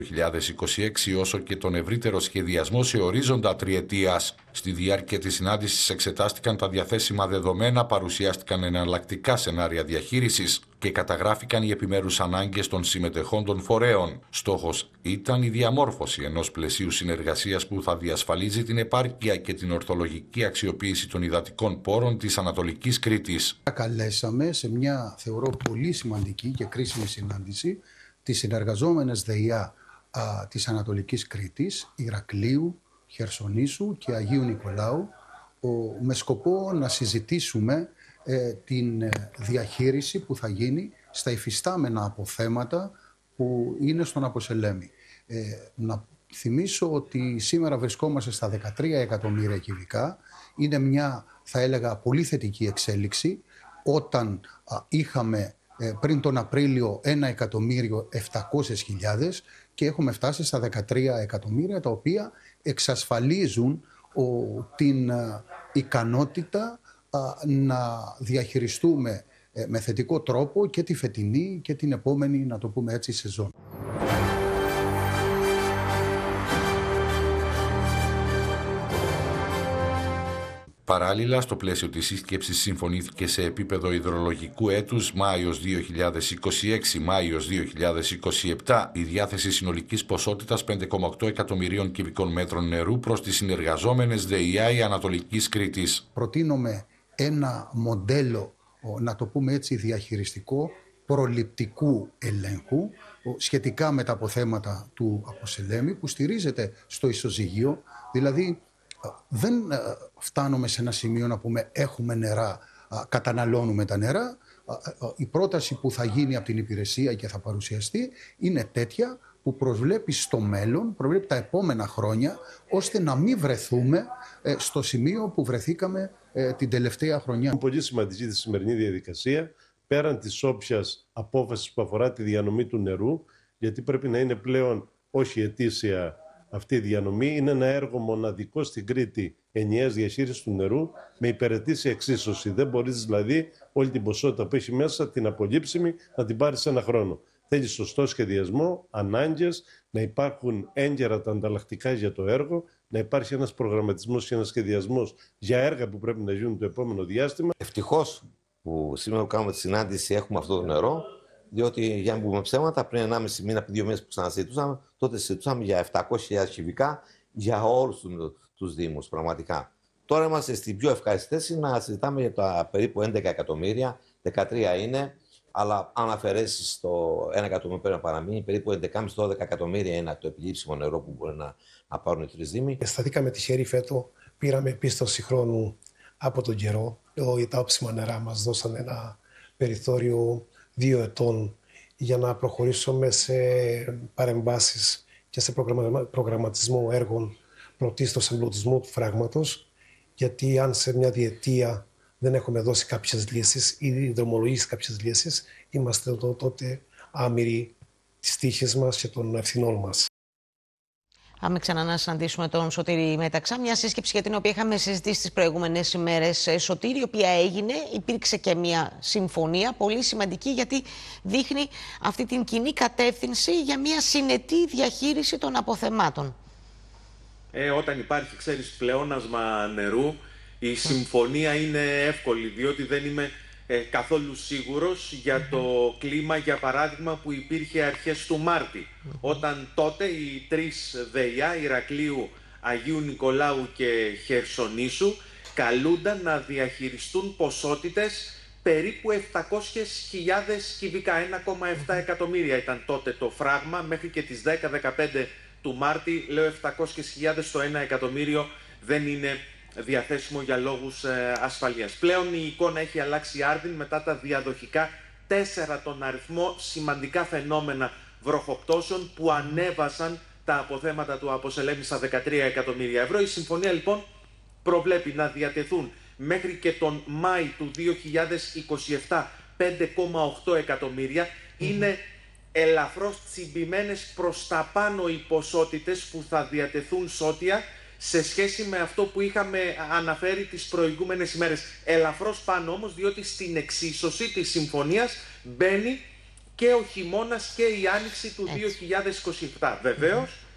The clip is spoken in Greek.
2026, όσο και τον ευρύτερο σχεδιασμό σε ορίζοντα τριετίας. Στη διάρκεια της συνάντησης εξετάστηκαν τα διαθέσιμα δεδομένα, παρουσιάστηκαν εναλλακτικά σενάρια διαχείρισης και καταγράφηκαν οι επιμέρους ανάγκες των συμμετεχόντων φορέων. Στόχος ήταν η διαμόρφωση ενός πλαισίου συνεργασίας που θα διασφαλίζει την επάρκεια και την ορθολογική αξιοποίηση των υδατικών πόρων της Ανατολικής Κρήτης. Καλέσαμε σε μια, θεωρώ, πολύ σημαντική και κρίσιμη συνάντηση τις συνεργαζόμενες ΔΕΙΑ της Ανατολικής Κρήτης, Ηρακλείου, Χερσονήσου και Αγίου Νικολάου, με σκοπό να συζητήσουμε την διαχείριση που θα γίνει στα υφιστάμενα αποθέματα που είναι στον Αποσελέμη. Να θυμίσω ότι σήμερα βρισκόμαστε στα 13 εκατομμύρια κυβικά. Είναι μια, θα έλεγα, πολύ θετική εξέλιξη όταν είχαμε πριν τον Απρίλιο 1.700.000 και έχουμε φτάσει στα 13 εκατομμύρια, τα οποία εξασφαλίζουν την ικανότητα να διαχειριστούμε με θετικό τρόπο και τη φετινή και την επόμενη, να το πούμε έτσι, σεζόν. Παράλληλα, στο πλαίσιο της σύσκεψης συμφωνήθηκε σε επίπεδο υδρολογικού έτους Μάιος 2026-Μάιος 2027 η διάθεση συνολικής ποσότητας 5,8 εκατομμυρίων κυβικών μέτρων νερού προς τις συνεργαζόμενες ΔΕΙΑ Ανατολικής Κρήτης. Προτείνουμε ένα μοντέλο, να το πούμε έτσι, διαχειριστικό, προληπτικού ελέγχου σχετικά με τα αποθέματα του Αποσελέμη, που στηρίζεται στο ισοζυγείο, δηλαδή δεν φτάνουμε σε ένα σημείο να πούμε έχουμε νερά, καταναλώνουμε τα νερά. Η πρόταση που θα γίνει από την υπηρεσία και θα παρουσιαστεί είναι τέτοια που προσβλέπει στο μέλλον, προβλέπει τα επόμενα χρόνια, ώστε να μην βρεθούμε στο σημείο που βρεθήκαμε την τελευταία χρονιά. Είναι πολύ σημαντική τη σημερινή διαδικασία, πέραν της όποιας απόφασης που αφορά τη διανομή του νερού, γιατί πρέπει να είναι πλέον όχι ετήσια αυτή η διανομή, είναι ένα έργο μοναδικό στην Κρήτη ενιαίας διαχείρισης του νερού με υπεραιτήσια εξίσωση. Δεν μπορείς δηλαδή όλη την ποσότητα που έχει μέσα, την απολύψιμη, να την πάρεις ένα χρόνο. Θέλει σωστό σχεδιασμό, ανάγκες, να υπάρχουν έγκαιρα τα ανταλλακτικά για το έργο, να υπάρχει ένας προγραμματισμός και ένας σχεδιασμός για έργα που πρέπει να γίνουν το επόμενο διάστημα. Ευτυχώς που σήμερα που κάνουμε τη συνάντηση έχουμε αυτό το νερό, διότι για να μην πούμε ψέματα, πριν 1,5 μήνα, πριν 2 μήνες που ξανασυζητούσαμε, τότε συζητούσαμε για 700.000 κυβικά για όλους τους Δήμους, πραγματικά. Τώρα είμαστε στην πιο ευχάριστη θέση να συζητάμε για τα περίπου 11 εκατομμύρια, 13 είναι, αλλά αν αφαιρέσεις το 1 εκατομμύριο πρέπει να παραμείνει, περίπου 11,5-12 εκατομμύρια είναι το επιλήψιμο νερό που μπορεί να πάρουν οι 3 Δήμοι. Σταθήκαμε τυχεροί φέτο, πήραμε πίστοση χρόνου από τον καιρό. Τα όψιμα νερά μας δώσαν ένα περιθώριο 2 ετών για να προχωρήσουμε σε παρεμβάσεις και σε προγραμματισμό έργων πρωτίστως εμπλουτισμού του φράγματος, γιατί αν σε μια διετία δεν έχουμε δώσει κάποιες λύσεις ή δρομολογήσει κάποιες λύσεις, είμαστε τότε άμυροι της τύχης μας και των ευθυνών μας. Πάμε ξανά να συναντήσουμε τον Σωτήρη Μέταξα. Μια σύσκεψη για την οποία είχαμε συζητήσει τις προηγούμενες ημέρες. Σωτήρη, η οποία έγινε, υπήρξε και μια συμφωνία πολύ σημαντική, γιατί δείχνει αυτή την κοινή κατεύθυνση για μια συνετή διαχείριση των αποθεμάτων. Όταν υπάρχει, ξέρεις, πλεόνασμα νερού, η συμφωνία είναι εύκολη, διότι δεν είμαι καθόλου σίγουρος για το κλίμα, για παράδειγμα, που υπήρχε αρχές του Μάρτη, όταν τότε οι 3 ΔΕΙΑ, Ηρακλείου, Αγίου Νικολάου και Χερσονήσου, καλούνταν να διαχειριστούν ποσότητες περίπου 700.000 κυβικά, 1,7 εκατομμύρια ήταν τότε το φράγμα, μέχρι και τις 10-15 του Μάρτη, λέω 700.000, το 1 εκατομμύριο δεν είναι διαθέσιμο για λόγους ασφαλείας. Πλέον η εικόνα έχει αλλάξει άρδιν μετά τα διαδοχικά 4 τον αριθμό σημαντικά φαινόμενα βροχοπτώσεων που ανέβασαν τα αποθέματα του Αποσελέμη στα 13 εκατομμύρια ευρώ. Η συμφωνία λοιπόν προβλέπει να διατεθούν μέχρι και τον Μάη του 2027 5,8 εκατομμύρια. Είναι ελαφρώς τσιμπημένες προς τα πάνω οι ποσότητες που θα διατεθούν σώτια σε σχέση με αυτό που είχαμε αναφέρει τις προηγούμενες ημέρες. Ελαφρώς πάνω όμως, διότι στην εξίσωση της συμφωνίας μπαίνει και ο χειμώνας και η άνοιξη του 2027. Βεβαίως,